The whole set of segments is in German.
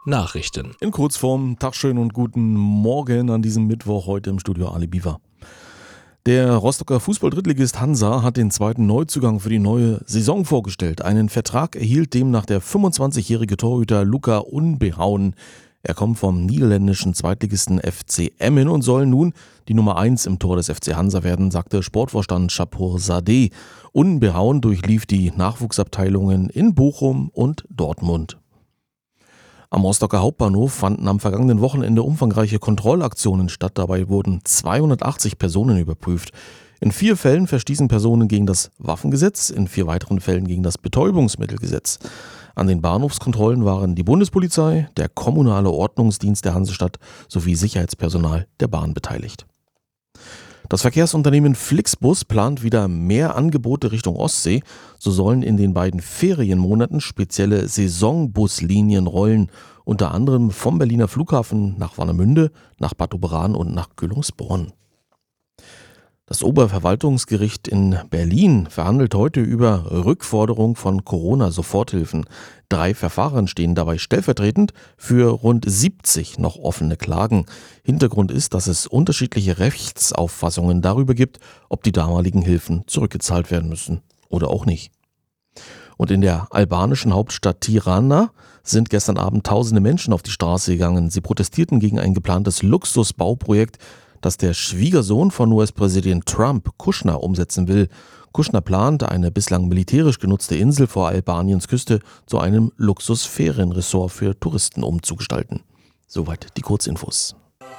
Nachrichten. In Kurzform, Tag schön und guten Morgen an diesem Mittwoch, heute im Studio Ali Biwa. Der Rostocker Fußball-Drittligist Hansa hat den zweiten Neuzugang für die neue Saison vorgestellt. Einen Vertrag erhielt demnach der 25-jährige Torhüter Luca Unbehauen. Er kommt vom niederländischen Zweitligisten FC Emmen und soll nun die Nummer 1 im Tor des FC Hansa werden, sagte Sportvorstand Shapur Sadeh. Unbehauen durchlief die Nachwuchsabteilungen in Bochum und Dortmund. Am Rostocker Hauptbahnhof fanden am vergangenen Wochenende umfangreiche Kontrollaktionen statt. Dabei wurden 280 Personen überprüft. In 4 Fällen verstießen Personen gegen das Waffengesetz, in 4 weiteren Fällen gegen das Betäubungsmittelgesetz. An den Bahnhofskontrollen waren die Bundespolizei, der kommunale Ordnungsdienst der Hansestadt sowie Sicherheitspersonal der Bahn beteiligt. Das Verkehrsunternehmen Flixbus plant wieder mehr Angebote Richtung Ostsee. So sollen in den beiden Ferienmonaten spezielle Saisonbuslinien rollen, unter anderem vom Berliner Flughafen nach Warnemünde, nach Bad Doberan und nach Kühlungsborn. Das Oberverwaltungsgericht in Berlin verhandelt heute über Rückforderung von Corona-Soforthilfen. 3 Verfahren stehen dabei stellvertretend für rund 70 noch offene Klagen. Hintergrund ist, dass es unterschiedliche Rechtsauffassungen darüber gibt, ob die damaligen Hilfen zurückgezahlt werden müssen oder auch nicht. Und in der albanischen Hauptstadt Tirana sind gestern Abend tausende Menschen auf die Straße gegangen. Sie protestierten gegen ein geplantes Luxusbauprojekt, das der Schwiegersohn von US-Präsident Trump, Kushner, umsetzen will. Kushner plant, eine bislang militärisch genutzte Insel vor Albaniens Küste zu einem Luxusferienresort für Touristen umzugestalten. Soweit die Kurzinfos.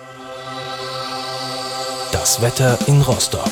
Das Wetter in Rostock.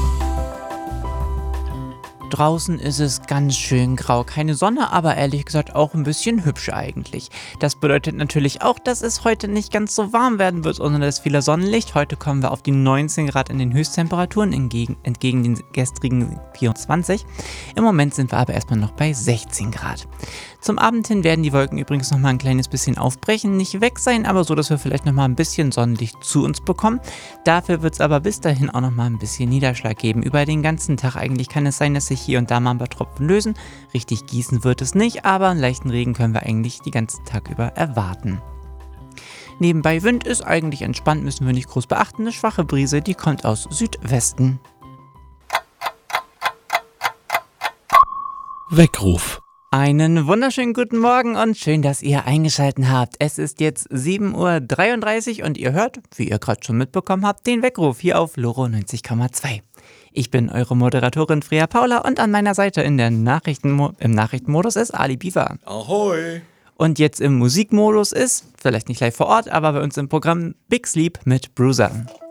Draußen ist es ganz schön grau. Keine Sonne, aber ehrlich gesagt auch ein bisschen hübsch eigentlich. Das bedeutet natürlich auch, dass es heute nicht ganz so warm werden wird, sondern das viele Sonnenlicht. Heute kommen wir auf die 19 Grad in den Höchsttemperaturen, entgegen den gestrigen 24. Im Moment sind wir aber erstmal noch bei 16 Grad. Zum Abend hin werden die Wolken übrigens nochmal ein kleines bisschen aufbrechen, nicht weg sein, aber so, dass wir vielleicht nochmal ein bisschen Sonnenlicht zu uns bekommen. Dafür wird es aber bis dahin auch nochmal ein bisschen Niederschlag geben. Über den ganzen Tag eigentlich kann es sein, dass sich hier und da mal ein paar Tropfen lösen. Richtig gießen wird es nicht, aber einen leichten Regen können wir eigentlich den ganzen Tag über erwarten. Nebenbei Wind ist eigentlich entspannt, müssen wir nicht groß beachten. Eine schwache Brise, die kommt aus Südwesten. Weckruf. Einen wunderschönen guten Morgen und schön, dass ihr eingeschaltet habt. Es ist jetzt 7:33 Uhr und ihr hört, wie ihr gerade schon mitbekommen habt, den Weckruf hier auf Loro 90,2. Ich bin eure Moderatorin Freya Paula und an meiner Seite im Nachrichtenmodus ist Ali Biwa. Ahoi! Und jetzt im Musikmodus ist, vielleicht nicht live vor Ort, aber bei uns im Programm Big Sleep mit Bruiser.